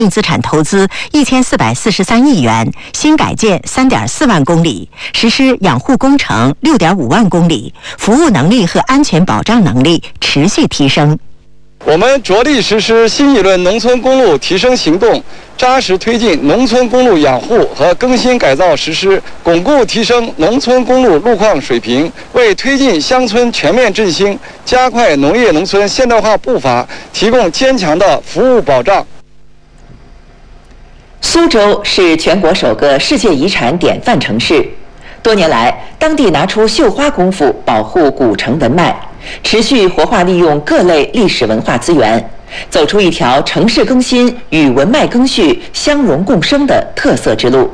净资产投资1443亿元，新改建3.4万公里，实施养护工程6.5万公里，服务能力和安全保障能力持续提升。 我们着力实施新一轮农村公路提升行动，扎实推进农村公路养护和更新改造实施，巩固提升农村公路路况水平，为推进乡村全面振兴、加快农业农村现代化步伐提供坚强的服务保障。 苏州是全国首个世界遗产典范城市，多年来，当地拿出绣花功夫保护古城文脉，持续活化利用各类历史文化资源，走出一条城市更新与文脉更续相融共生的特色之路。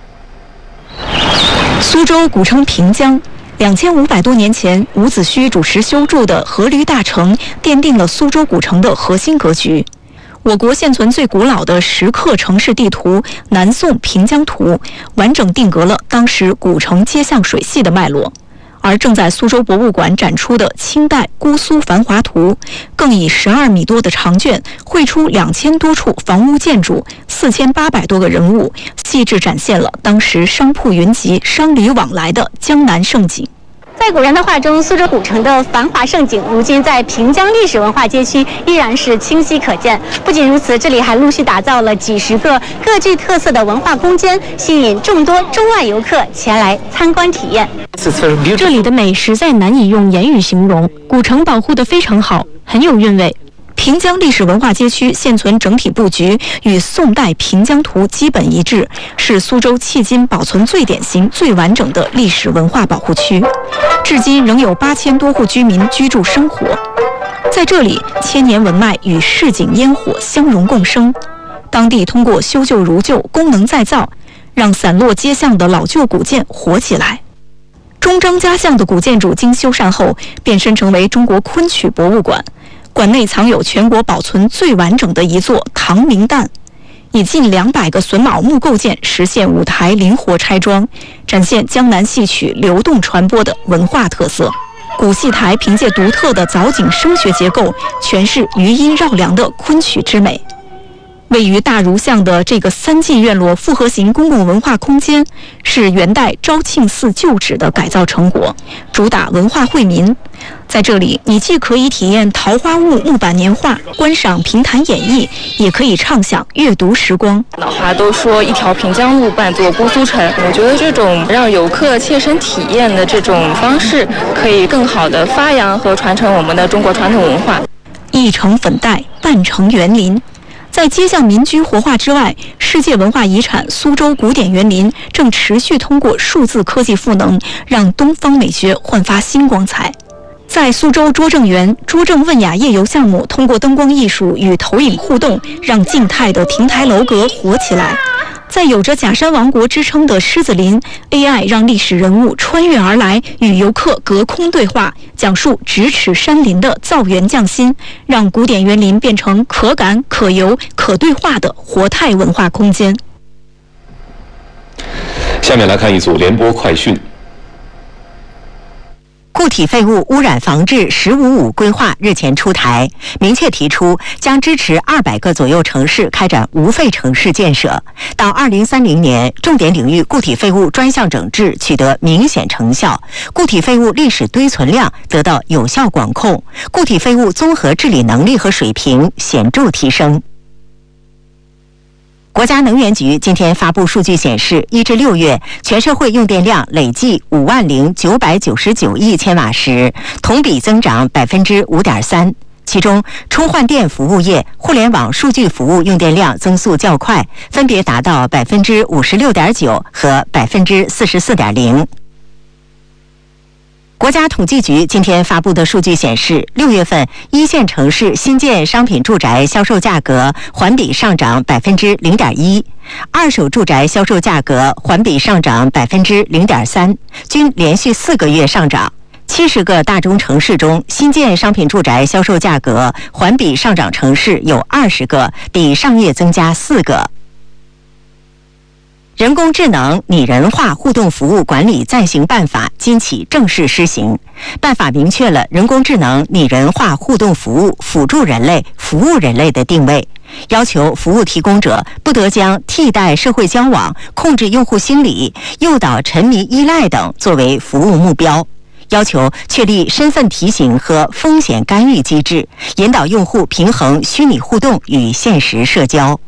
苏州古称平江，2500多年前伍子胥主持修筑的阖闾大城，奠定了苏州古城的核心格局。我国现存最古老的石刻城市地图《南宋平江图》，完整定格了当时古城街巷水系的脉络。而正在苏州博物馆展出的清代姑苏繁华图，更以12米多的长卷绘出2000多处房屋建筑、4800多个人物，细致展现了当时商铺云集、商旅往来的江南盛景。 在古人的画中，苏州古城的繁华盛景，如今在平江历史文化街区依然是清晰可见。不仅如此，这里还陆续打造了几十个各具特色的文化空间，吸引众多中外游客前来参观体验。 这里的美实在难以用言语形容，古城保护得非常好，很有韵味。平江历史文化街区现存整体布局与宋代平江图基本一致，是苏州迄今保存最典型、最完整的历史文化保护区。至今仍有8000多户居民居住生活，在这里，千年文脉与市井烟火相融共生。当地通过修旧如旧、功能再造，让散落街巷的老旧古建活起来。中张家巷的古建筑经修缮后，变身成为中国昆曲博物馆。馆内藏有全国保存最完整的一座唐明旦，以近200个榫卯木构件实现舞台灵活拆装，展现江南戏曲流动传播的文化特色。古戏台凭借独特的藻井声学结构，诠释余音绕梁的昆曲之美。位于大儒巷的这个3进院落复合型公共文化空间，是元代昭庆寺旧址的改造成果，主打文化惠民。在这里，你既可以体验桃花坞木板年画，观赏评弹演绎，也可以畅享阅读时光。 老话都说一条平江路半座姑苏城，我觉得这种让游客切身体验的这种方式，可以更好地发扬和传承我们的中国传统文化。 一城粉黛，半城园林。在街巷民居活化之外，世界文化遗产苏州古典园林正持续通过数字科技赋能，让东方美学焕发新光彩。在苏州拙政园，拙政问雅夜游项目通过灯光艺术与投影互动，让静态的亭台楼阁活起来。在有着假山王国之称的狮子林 ，AI 让历史人物穿越而来，与游客隔空对话，讲述咫尺山林的造园匠心，让古典园林变成可感、可游、可对话的活态文化空间。 下面来看一组联播快讯。 固体废物污染防治“15-5”规划日前出台，明确提出将支持200个左右城市开展无废城市建设。到2030年，重点领域固体废物专项整治取得明显成效，固体废物历史堆存量得到有效管控，固体废物综合治理能力和水平显著提升。国家能源局今天发布数据显示，1至6月全社会用电量累计50999亿千瓦时，同比增长5.3%。其中，充换电服务业、互联网数据服务用电量增速较快，分别达到56.9%和44.0%。国家统计局今天发布的数据显示，6月份一线城市新建商品住宅销售价格环比上涨0.1%，二手住宅销售价格环比上涨0.3%，均连续4个月上涨。70个大中城市中，新建商品住宅销售价格环比上涨城市有20个，比上月增加4个。 人工智能拟人化互动服务管理暂行办法今起正式施行。办法明确了人工智能拟人化互动服务辅助人类、服务人类的定位，要求服务提供者不得将替代社会交往、控制用户心理、诱导沉迷依赖等作为服务目标。要求确立身份提醒和风险干预机制，引导用户平衡虚拟互动与现实社交。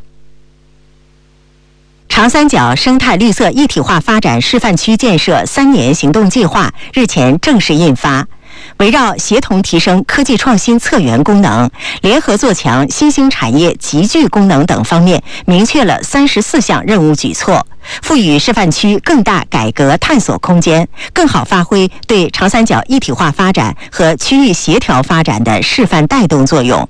长三角生态绿色一体化发展示范区建设3年行动计划日前正式印发，围绕协同提升科技创新策源功能、联合做强新兴产业集聚功能等方面，明确了34项任务举措，赋予示范区更大改革探索空间，更好发挥对长三角一体化发展和区域协调发展的示范带动作用。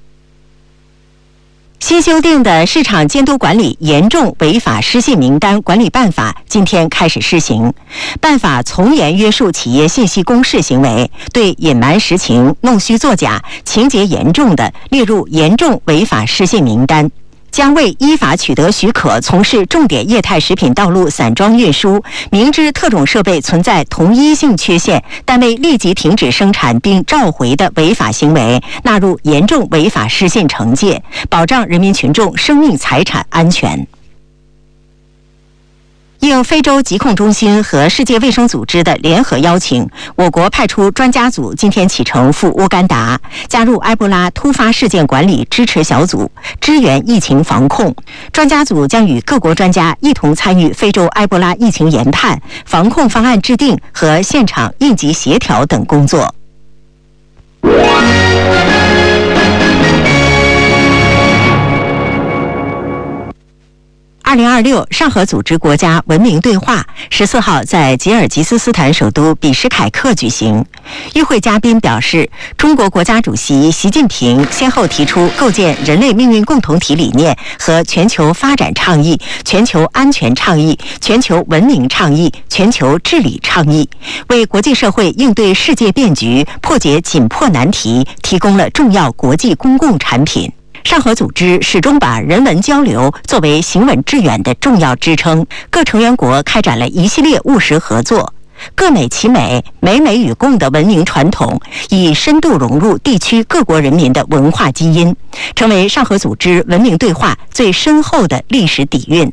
新修订的市场监督管理严重违法失信名单管理办法今天开始施行。办法从严约束企业信息公示行为，对隐瞒实情、弄虚作假、情节严重的列入严重违法失信名单。将为依法取得许可从事重点液态食品道路散装运输，明知特种设备存在同一性缺陷，但未立即停止生产并召回的违法行为，纳入严重违法失信惩戒，保障人民群众生命财产安全。应非洲疾控中心和世界卫生组织的联合邀请，我国派出专家组今天启程赴乌干达，加入埃博拉突发事件管理支持小组，支援疫情防控。专家组将与各国专家一同参与非洲埃博拉疫情研判、防控方案制定和现场应急协调等工作。2026上合组织国家文明对话14号在吉尔吉斯斯坦首都比什凯克举行。与会嘉宾表示，中国国家主席习近平先后提出构建人类命运共同体理念和全球发展倡议、全球安全倡议、全球文明倡议、全球治理倡议，为国际社会应对世界变局、破解紧迫难题提供了重要国际公共产品。上合组织始终把人文交流作为行稳致远的重要支撑，各成员国开展了一系列务实合作。各美其美，美美与共的文明传统，已深度融入地区各国人民的文化基因，成为上合组织文明对话最深厚的历史底蕴。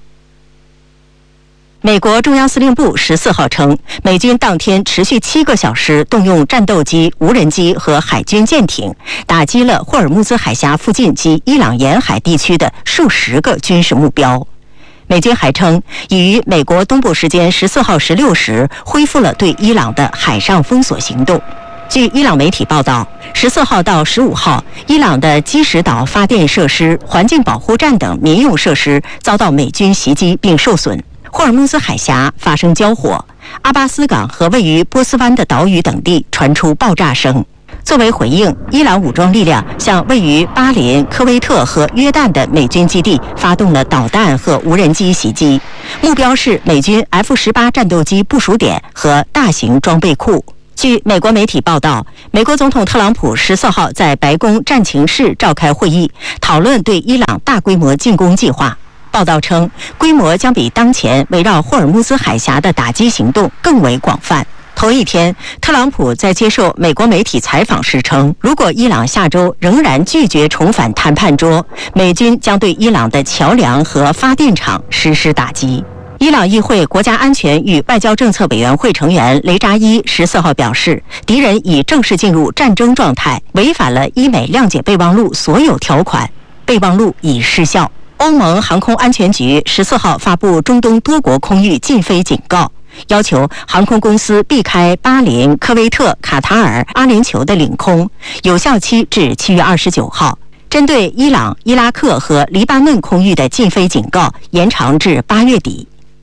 美国中央司令部14号称，美军当天持续7个小时动用战斗机、无人机和海军舰艇，打击了霍尔木兹海峡附近及伊朗沿海地区的数十个军事目标。美军还称，已于美国东部时间14号16时恢复了对伊朗的海上封锁行动。据伊朗媒体报道，14号到15号，伊朗的基什岛发电设施、环境保护站等民用设施遭到美军袭击并受损。霍尔木兹海峡发生交火，阿巴斯港和位于波斯湾的岛屿等地传出爆炸声。作为回应，伊朗武装力量向位于巴林、科威特和约旦的美军基地发动了导弹和无人机袭击，目标是美军 F-18战斗机部署点和大型装备库。据美国媒体报道，美国总统特朗普14号在白宫战情室召开会议，讨论对伊朗大规模进攻计划。报道称，规模将比当前围绕霍尔木兹海峡的打击行动更为广泛。同一天，特朗普在接受美国媒体采访时称，如果伊朗下周仍然拒绝重返谈判桌，美军将对伊朗的桥梁和发电厂实施打击。伊朗议会国家安全与外交政策委员会成员雷扎伊14号表示，敌人已正式进入战争状态，违反了伊美谅解备忘录所有条款，备忘录已失效。欧盟航空安全局14号发布中东多国空域禁飞警告，要求航空公司避开巴林、科威特、卡塔尔、阿联酋的领空，有效期至7月29号。针对伊朗、伊拉克和黎巴嫩空域的禁飞警告延长至8月底。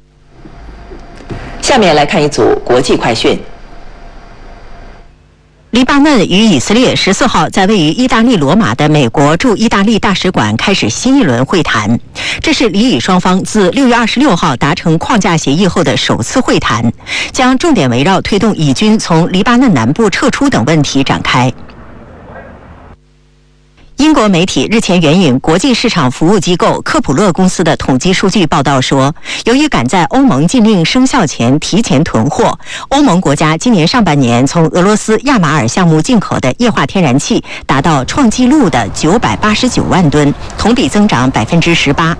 下面来看一组国际快讯。 黎巴嫩与以色列14号在位于意大利罗马的美国驻意大利大使馆开始新一轮会谈，这是黎以双方自6月26号达成框架协议后的首次会谈，将重点围绕推动以军从黎巴嫩南部撤出等问题展开。 英国媒体日前援引国际市场服务机构科普勒公司的统计数据报道说，由于赶在欧盟禁令生效前提前囤货，欧盟国家今年上半年从俄罗斯亚马尔项目进口的液化天然气达到创纪录的989万吨，同比增长18%。